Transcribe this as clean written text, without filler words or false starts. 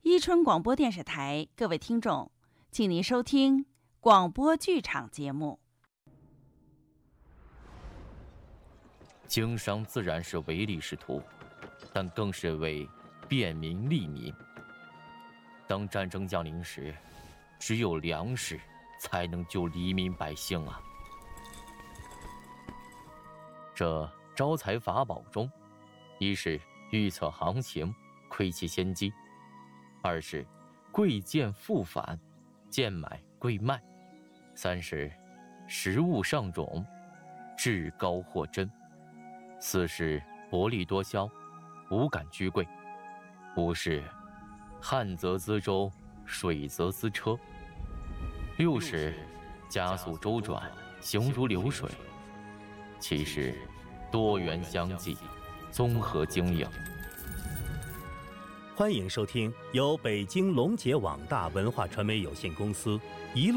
伊春广播电视台，各位听众，请您收听广播剧场节目。 经商自然是唯利是图，但更是为便民利民。当战争降临时，只有粮食才能救黎民百姓啊！这招财法宝中，一是预测行情，窥其先机；二是贵贱复返，贱买贵卖；三是食物上种，至高货真；四是薄利多销，无感居贵；五是旱则资舟，水则资车；六是加速周转，行如流水；七是多元相济，综合经营。 欢迎收听由北京龙杰网大文化传媒有限公司一路